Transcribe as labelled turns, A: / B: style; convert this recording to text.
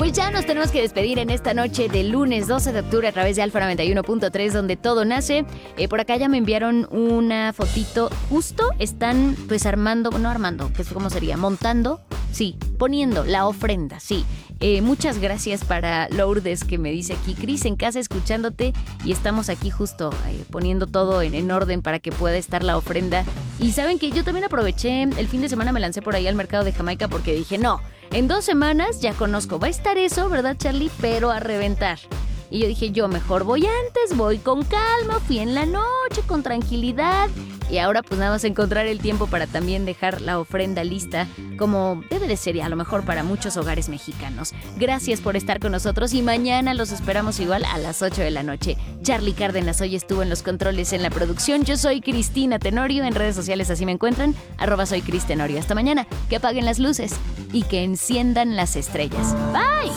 A: Pues ya nos tenemos que despedir en esta noche del lunes 12 de octubre a través de Alfa 91.3, donde todo nace. Por acá ya me enviaron una fotito. Justo están pues ¿cómo sería? Montando, sí, poniendo la ofrenda, sí. Muchas gracias para Lourdes, que me dice aquí: Cris, en casa escuchándote, y estamos aquí justo poniendo todo en orden para que pueda estar la ofrenda. Y saben que yo también aproveché el fin de semana, me lancé por ahí al mercado de Jamaica porque dije, no, en 2 semanas ya conozco, va a estar eso, ¿verdad, Charlie? Pero a reventar. Y yo dije, yo mejor voy antes, voy con calma, fui en la noche, con tranquilidad. Y ahora pues nada más encontrar el tiempo para también dejar la ofrenda lista, como debe de ser, y a lo mejor para muchos hogares mexicanos. Gracias por estar con nosotros y mañana los esperamos igual a las 8 de la noche. Charlie Cárdenas hoy estuvo en los controles, en la producción. Yo soy Cristina Tenorio, en redes sociales así me encuentran, @soy Cris Tenorio. Hasta mañana, que apaguen las luces y que enciendan las estrellas. Bye.